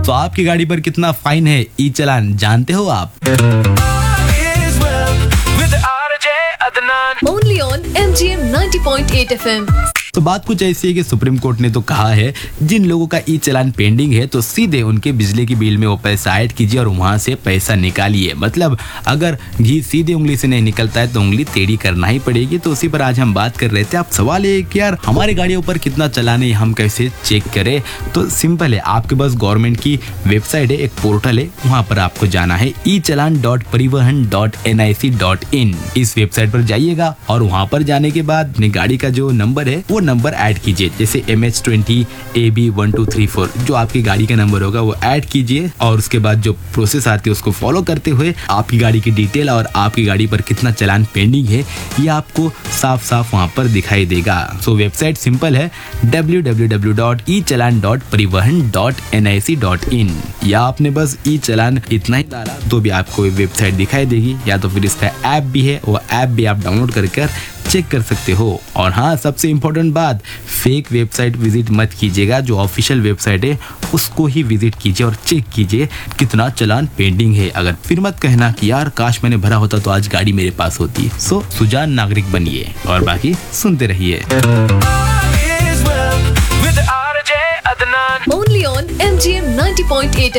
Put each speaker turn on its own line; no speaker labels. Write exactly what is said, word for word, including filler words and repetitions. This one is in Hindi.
तो आपकी गाड़ी पर कितना फाइन है ई चालान जानते हो आप?
Only on M G M ninety point eight F M.
तो बात कुछ ऐसी है कि सुप्रीम कोर्ट ने तो कहा है जिन लोगों का ई चालान पेंडिंग है तो सीधे उनके बिजली की बिल में वो पैसा ऐड कीजिए और वहां से पैसा निकालिए। मतलब अगर घी सीधे उंगली से नहीं निकलता है तो उंगली टेढ़ी करना ही पड़ेगी। तो उसी पर आज हम बात कर रहे थे। अब सवाल है कि यार हमारी गाड़ियों पर कितना चालान है, हम कैसे चेक करें? तो सिंपल है, आपके पास गवर्नमेंट की वेबसाइट है, एक पोर्टल है, वहाँ पर आपको जाना है ई चालान डॉट परिवहन dot N I C dot in. इस वेबसाइट पर जाइएगा और वहाँ पर जाने के बाद अपनी गाड़ी का जो नंबर है वो नंबर ऐड कीजिए। जैसे M H twenty A B one two three four जो आपकी गाड़ी का नंबर होगा वो ऐड कीजिए और उसके बाद जो प्रोसेस आती है उसको फॉलो करते हुए आपकी गाड़ी की डिटेल और आपकी गाड़ी पर कितना चालान पेंडिंग है ये आपको साफ साफ वहां पर दिखाई देगा। सो वेबसाइट सिंपल है W W W dot E चालान डॉट परिवहन dot N I C dot in. या आपने बस ई चालान इतना ही डाला तो भी आपको वेबसाइट दिखाई देगी, या तो फिर इसका ऐप भी है, वो ऐप भी आप डाउनलोड करके चेक कर सकते हो। और हाँ, सबसे इम्पोर्टेंट बात, फेक वेबसाइट विजिट मत कीजिएगा। जो ऑफिशियल वेबसाइट है उसको ही विजिट कीजिए और चेक कीजिए कितना चालान पेंडिंग है। अगर फिर मत कहना कि यार काश मैंने भरा होता तो आज गाड़ी मेरे पास होती। सो सुजान नागरिक बनिए और बाकी सुनते रहिए।
Only on M G M ninety point eight